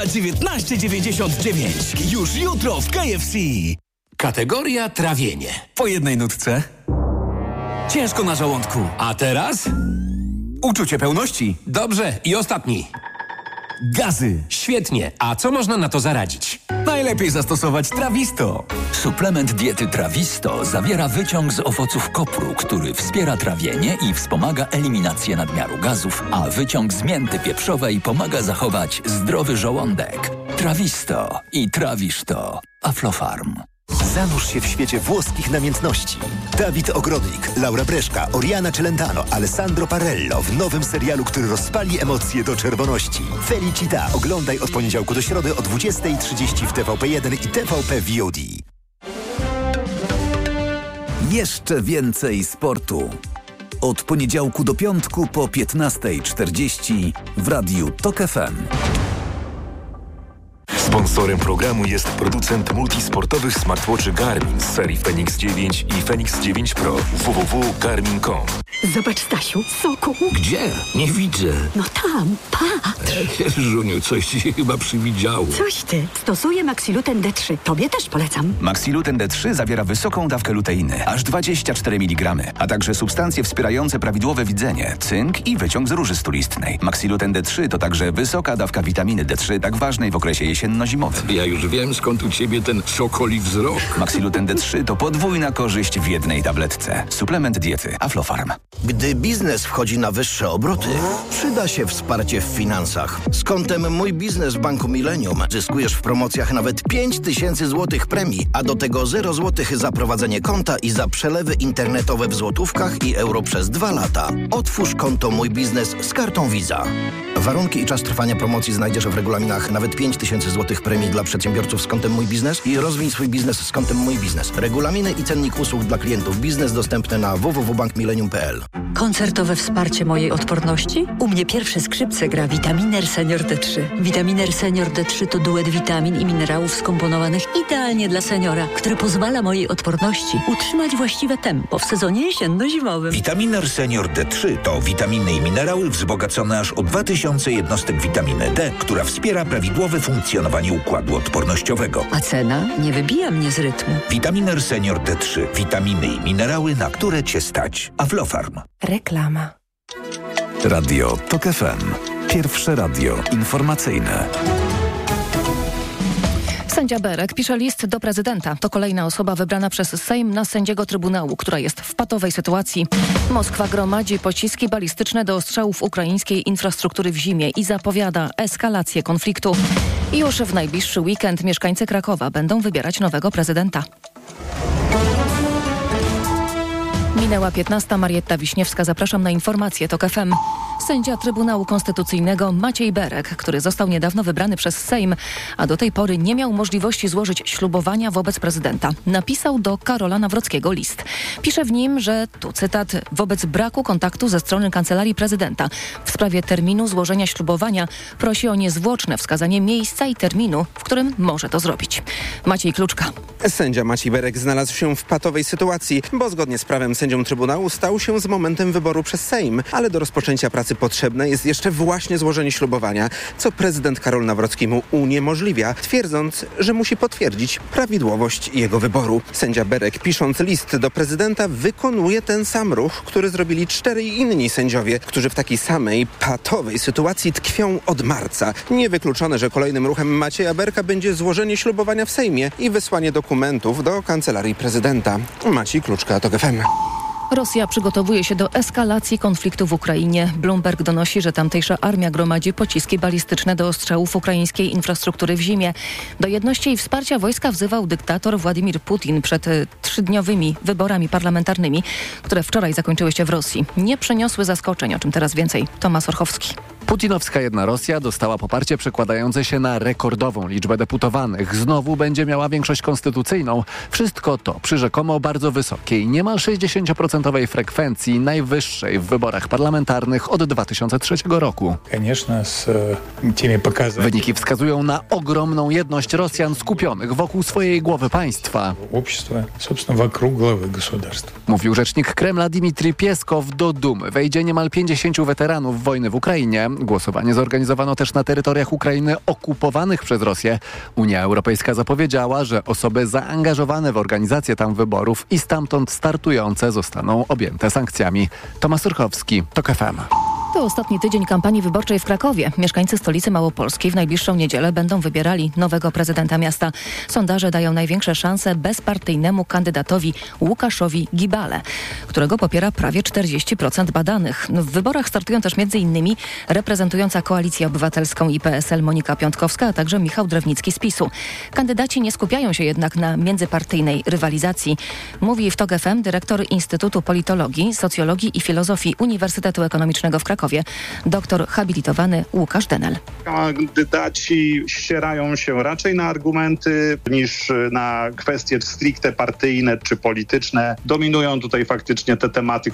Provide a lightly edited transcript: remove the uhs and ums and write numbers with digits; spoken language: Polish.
19,99. Już jutro w KFC. Kategoria trawienie. Po jednej nutce. Ciężko na żołądku. A teraz? Uczucie pełności. Dobrze. I ostatni. Gazy. Świetnie. A co można na to zaradzić? Najlepiej zastosować Trawisto. Suplement diety Trawisto zawiera wyciąg z owoców kopru, który wspiera trawienie i wspomaga eliminację nadmiaru gazów, a wyciąg z mięty pieprzowej pomaga zachować zdrowy żołądek. Trawisto i trawisz to. Aflofarm. Zanurz się w świecie włoskich namiętności. Dawid Ogrodnik, Laura Breszka, Oriana Celentano, Alessandro Parello w nowym serialu, który rozpali emocje do czerwoności. Felicita. Oglądaj od poniedziałku do środy o 20:30 w TVP1 i TVP VOD. Jeszcze więcej sportu. Od poniedziałku do piątku po 15:40 w Radiu TOK FM. Sponsorem programu jest producent multisportowych smartwatchy Garmin z serii Fenix 9 i Fenix 9 Pro. www.garmin.com. Zobacz, Stasiu, sokół. Gdzie? Nie widzę. No tam, patrz. Żuniu, coś ci chyba przywidziało. Coś ty. Stosuję Maxiluten D3. Tobie też polecam. Maxiluten D3 zawiera wysoką dawkę luteiny, aż 24 mg, a także substancje wspierające prawidłowe widzenie, cynk i wyciąg z róży stulistnej. Maxiluten D3 to także wysoka dawka witaminy D3, tak ważnej w okresie jesienno-zimowym. Ja już wiem, skąd u ciebie ten sokoli wzrok. Maxiluten D3 to podwójna korzyść w jednej tabletce. Suplement diety Aflofarm. Gdy biznes wchodzi na wyższe obroty, przyda się wsparcie w finansach. Z kontem Mój Biznes w Banku Millennium zyskujesz w promocjach nawet 5000 zł premii, a do tego 0 zł za prowadzenie konta i za przelewy internetowe w złotówkach i euro przez 2 lata. Otwórz konto Mój Biznes z kartą Visa. Warunki i czas trwania promocji znajdziesz w regulaminach. Nawet 5000 zł premii dla przedsiębiorców z kontem Mój Biznes i rozwij swój biznes z kontem Mój Biznes. Regulaminy i cennik usług dla klientów biznes dostępne na www.bankmillennium.pl. Koncertowe wsparcie mojej odporności? U mnie pierwsze skrzypce gra Vitaminer Senior D3. Vitaminer Senior D3 to duet witamin i minerałów skomponowanych idealnie dla seniora, który pozwala mojej odporności utrzymać właściwe tempo w sezonie jesienno-zimowym. Vitaminer Senior D3 to witaminy i minerały wzbogacone aż o 2000 jednostek witaminy D, która wspiera prawidłowe funkcjonowanie układu odpornościowego. A cena nie wybija mnie z rytmu. Vitaminer Senior D3. Witaminy i minerały, na które Cię stać. Aflofarm. Reklama. Radio TOK FM. Pierwsze radio informacyjne. Sędzia Berek pisze list do prezydenta. To kolejna osoba wybrana przez Sejm na sędziego Trybunału, która jest w patowej sytuacji. Moskwa gromadzi pociski balistyczne do ostrzałów ukraińskiej infrastruktury w zimie i zapowiada eskalację konfliktu. I już w najbliższy weekend mieszkańcy Krakowa będą wybierać nowego prezydenta. Minęła 15. Marietta Wiśniewska. Zapraszam na informacje TOK FM. Sędzia Trybunału Konstytucyjnego Maciej Berek, który został niedawno wybrany przez Sejm, a do tej pory nie miał możliwości złożyć ślubowania wobec prezydenta, napisał do Karola Nawrockiego list. Pisze w nim, że, tu cytat, wobec braku kontaktu ze strony Kancelarii Prezydenta w sprawie terminu złożenia ślubowania prosi o niezwłoczne wskazanie miejsca i terminu, w którym może to zrobić. Maciej Kluczka. Sędzia Maciej Berek znalazł się w patowej sytuacji, bo zgodnie z prawem sędzią Trybunału stał się z momentem wyboru przez Sejm, ale do rozpoczęcia pracy potrzebne jest jeszcze właśnie złożenie ślubowania, co prezydent Karol Nawrocki mu uniemożliwia, twierdząc, że musi potwierdzić prawidłowość jego wyboru. Sędzia Berek, pisząc list do prezydenta, wykonuje ten sam ruch, który zrobili 4 inni sędziowie, którzy w takiej samej patowej sytuacji tkwią od marca. Niewykluczone, że kolejnym ruchem Macieja Berka będzie złożenie ślubowania w Sejmie i wysłanie dokumentów do Kancelarii Prezydenta. Maciej Kluczka, TOK FM. Rosja przygotowuje się do eskalacji konfliktu w Ukrainie. Bloomberg donosi, że tamtejsza armia gromadzi pociski balistyczne do ostrzałów ukraińskiej infrastruktury w zimie. Do jedności i wsparcia wojska wzywał dyktator Władimir Putin przed 3-dniowymi wyborami parlamentarnymi, które wczoraj zakończyły się w Rosji. Nie przyniosły zaskoczeń, o czym teraz więcej Tomasz Orchowski. Putinowska Jedna Rosja dostała poparcie przekładające się na rekordową liczbę deputowanych. Znowu będzie miała większość konstytucyjną. Wszystko to przy rzekomo bardzo wysokiej, niemal 60% frekwencji, najwyższej w wyborach parlamentarnych od 2003 roku. Wyniki wskazują na ogromną jedność Rosjan skupionych wokół swojej głowy państwa. Mówił rzecznik Kremla Dmitrij Pieskow. Do Dumy wejdzie niemal 50 weteranów wojny w Ukrainie. Głosowanie zorganizowano też na terytoriach Ukrainy okupowanych przez Rosję. Unia Europejska zapowiedziała, że osoby zaangażowane w organizację tam wyborów i stamtąd startujące zostaną objęte sankcjami. Tomasz Surchowski, TOK FM. To ostatni tydzień kampanii wyborczej w Krakowie. Mieszkańcy stolicy Małopolskiej w najbliższą niedzielę będą wybierali nowego prezydenta miasta. Sondaże dają największe szanse bezpartyjnemu kandydatowi Łukaszowi Gibale, którego popiera prawie 40% badanych. W wyborach startują też m.in. reprezentująca Koalicję Obywatelską i PSL Monika Piątkowska, a także Michał Drewnicki z PiS-u. Kandydaci nie skupiają się jednak na międzypartyjnej rywalizacji. Mówi w TOK FM dyrektor Instytutu Politologii, Socjologii i Filozofii Uniwersytetu Ekonomicznego w Krakowie, doktor habilitowany Łukasz Denel. Kandydaci ścierają się raczej na argumenty niż na kwestie stricte partyjne czy polityczne. Dominują tutaj faktycznie te tematy,